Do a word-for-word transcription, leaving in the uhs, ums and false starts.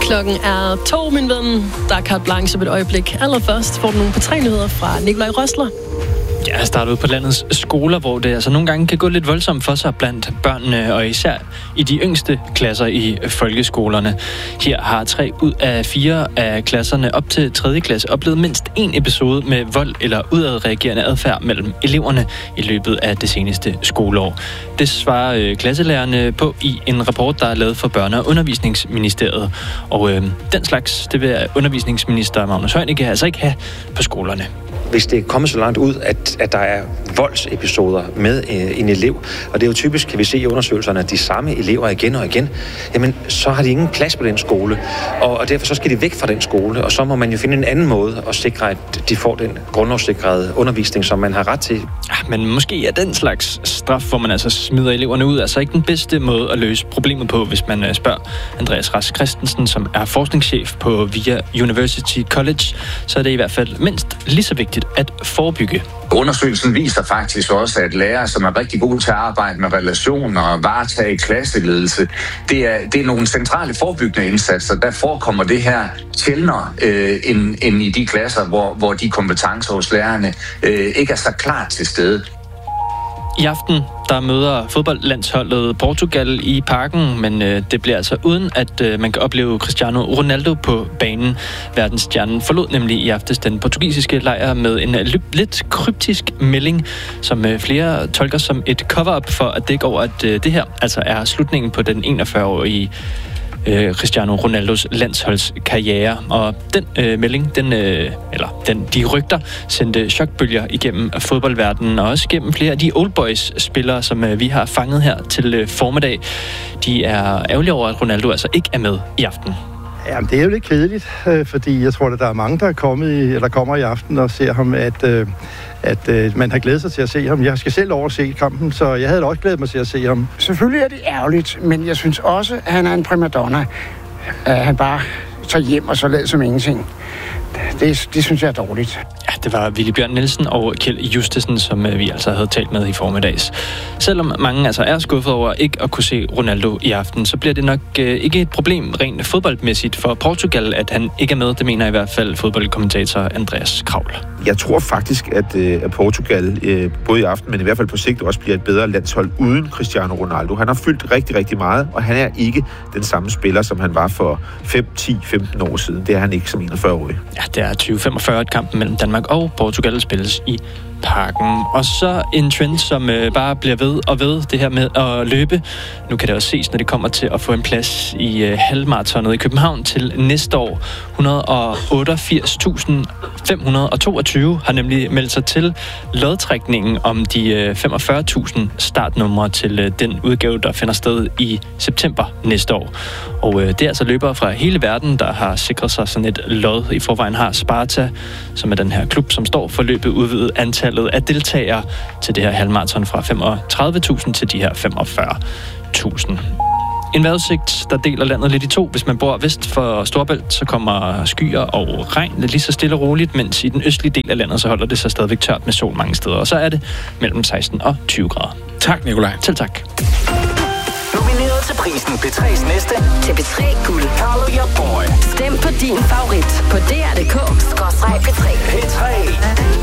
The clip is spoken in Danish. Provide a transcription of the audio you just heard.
Klokken er to, min ven. Der er carte blanche om et øjeblik. Allerførst får du nogle på tre nyheder fra Nikolaj Røsler. Jeg starter ud på landets skoler, hvor det altså nogle gange kan gå lidt voldsomt for sig blandt børnene, og især i de yngste klasser i folkeskolerne. Her har tre ud af fire af klasserne op til tredje klasse oplevet mindst en episode med vold eller udadreagerende adfærd mellem eleverne i løbet af det seneste skoleår. Det svarer øh, klasselærerne på i en rapport, der er lavet for Børne- og Undervisningsministeriet. Og øh, den slags, det vil undervisningsminister Magnus Heunicke altså ikke have på skolerne. Hvis det er kommet så langt ud, at, at der er voldsepisoder med øh, en elev, og det er jo typisk, kan vi se i undersøgelserne, at de samme elever igen og igen, jamen så har de ingen plads på den skole, og, og derfor så skal de væk fra den skole, og så må man jo finde en anden måde at sikre, at de får den grundlovssikrede undervisning, som man har ret til. Ja, men måske er den slags straf, hvor man altså smider eleverne ud, altså ikke den bedste måde at løse problemet på, hvis man spørger Andreas Rask Christensen, som er forskningschef på V I A University College, så er det i hvert fald mindst lige så vigtigt at forebygge. Undersøgelsen viser faktisk også, at lærere, som er rigtig gode til at arbejde med relationer og varetage klasseledelse, det er, det er nogle centrale forebyggende indsatser. Der forekommer det her sjældnere øh, end, end i de klasser, hvor, hvor de kompetencer hos lærerne øh, ikke er så klart til stede. I aften, der møder fodboldlandsholdet Portugal i Parken, men øh, det bliver altså uden, at øh, man kan opleve Cristiano Ronaldo på banen. Verdensstjernen forlod nemlig i aftes den portugisiske lejr med en øh, lidt kryptisk melding, som øh, flere tolker som et cover-up for at dække over, at øh, det her altså er slutningen på den enogfyrre-årige Øh, Cristiano Ronaldos landsholdskarriere. Og den øh, melding, den, øh, eller den, de rygter, sendte chokbølger igennem fodboldverdenen, og også gennem flere af de Old Boys-spillere, som øh, vi har fanget her til øh, formiddag. De er ærgerlige over, at Ronaldo altså ikke er med i aften. Jamen, det er jo lidt kedeligt, øh, fordi jeg tror, at der er mange, der er kommet i, eller kommer i aften og ser ham, at, øh, at øh, man har glædet sig til at se ham. Jeg skal selv over se kampen, så jeg havde da også glædet mig til at se ham. Selvfølgelig er det ærgerligt, men jeg synes også, at han er en primadonna. At han bare tager hjem og så lader som ingenting. Det, det synes jeg er dårligt. Ja, det var Willy Bjørn Nielsen og Kjeld Justesen, som vi altså havde talt med i formiddags. Selvom mange altså er skuffet over ikke at kunne se Ronaldo i aften, så bliver det nok øh, ikke et problem rent fodboldmæssigt for Portugal, at han ikke er med. Det mener i hvert fald fodboldkommentator Andreas Kravl. Jeg tror faktisk, at, øh, at Portugal, øh, både i aften, men i hvert fald på sigt, også bliver et bedre landshold uden Cristiano Ronaldo. Han har fyldt rigtig, rigtig meget, og han er ikke den samme spiller, som han var for fem, ti, femten år siden. Det er han ikke som enogfyrre-årig. Ja, det er tyve femogfyrre, at kampen mellem Danmark og Portugal spilles i Parken. Og så en trend, som øh, bare bliver ved og ved, det her med at løbe. Nu kan det også ses, når det kommer til at få en plads i øh, halvmaratonet i København til næste år. et hundrede og otteogfirs tusind fem hundrede og toogtyve har nemlig meldt sig til lodtrækningen om de øh, femogfyrre tusind startnumre til øh, den udgave, der finder sted i september næste år. Og øh, det er altså løbere fra hele verden, der har sikret sig sådan et lod. I forvejen har Sparta, som er den her klub, som står for løbet, udvidet antallet af deltagere til det her halvmarathon fra femogtredive tusind til de her femogfyrre tusind. En vejrudsigt, der deler landet lidt i to. Hvis man bor vest for Storebælt, så kommer skyer og regn lidt lige så stille og roligt, mens i den østlige del af landet, så holder det sig stadigvæk tørt med sol mange steder. Og så er det mellem seksten og tyve grader. Tak, Nikolaj. Selv tak. Nomineret til prisen P tre's næste til P tre Guld. Carlo Your Boy. Stem på din favorit på D R punktum D K skråstreg P tre. P tre.